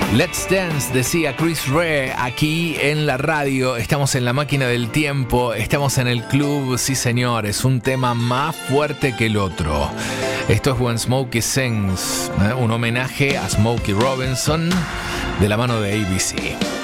Let's Dance, decía Chris Rea aquí en la radio. Estamos en la máquina del tiempo, estamos en el club, sí señor, es un tema más fuerte que el otro. Esto es When Smokey Sings, un homenaje a Smokey Robinson de la mano de ABC.